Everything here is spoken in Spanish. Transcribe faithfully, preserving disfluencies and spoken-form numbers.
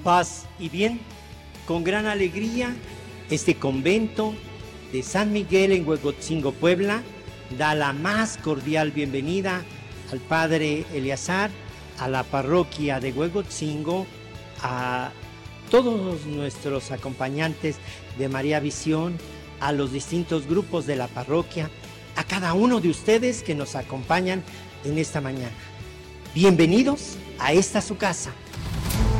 Paz y bien, con gran alegría, este convento de San Miguel en Huejotzingo, Puebla, da la más cordial bienvenida al Padre Eleazar, a la parroquia de Huejotzingo, a todos nuestros acompañantes de María Visión, a los distintos grupos de la parroquia, a cada uno de ustedes que nos acompañan en esta mañana. Bienvenidos a esta su casa,